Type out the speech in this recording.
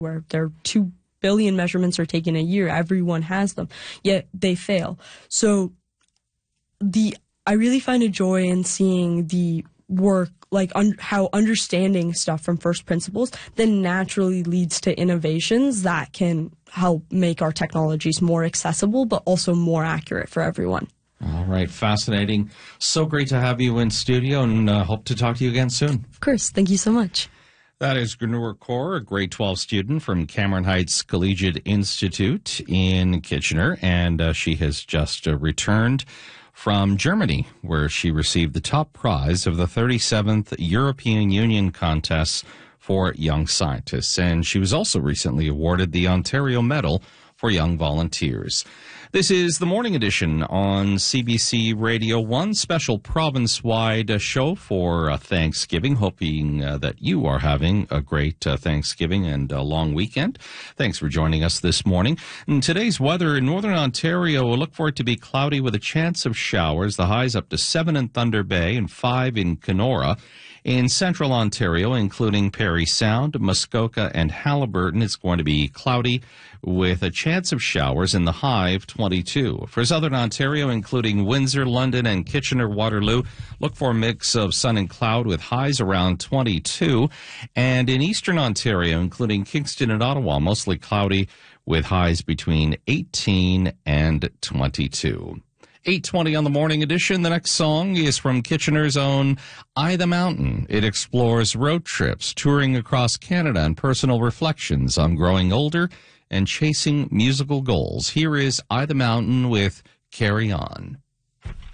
where there are 2 billion measurements are taken a year. Everyone has them, yet they fail. So I really find a joy in seeing the work, like how understanding stuff from first principles then naturally leads to innovations that can help make our technologies more accessible, but also more accurate for everyone. All right, fascinating. So great to have you in studio, and hope to talk to you again soon. Of course. Thank you so much. That is Gurnoor Kaur, a grade 12 student from Cameron Heights Collegiate Institute in Kitchener, and she has just returned from Germany, where she received the top prize of the 37th European Union Contests for Young Scientists, and she was also recently awarded the Ontario Medal for Young Volunteers. This is the Morning Edition on CBC Radio 1, special province-wide show for Thanksgiving, hoping that you are having a great Thanksgiving and a long weekend. Thanks for joining us this morning. And today's weather in Northern Ontario, we'll look for it to be cloudy with a chance of showers. The highs up to 7 in Thunder Bay and 5 in Kenora. In Central Ontario, including Parry Sound, Muskoka, and Haliburton, it's going to be cloudy with a chance of showers in the high of 22. For Southern Ontario, including Windsor, London, and Kitchener-Waterloo, look for a mix of sun and cloud with highs around 22. And in Eastern Ontario, including Kingston and Ottawa, mostly cloudy with highs between 18 and 22. 8:20 on the Morning Edition. The next song is from Kitchener's own I the Mountain. It explores road trips, touring across Canada, and personal reflections on growing older and chasing musical goals. Here is I the Mountain with Carry On.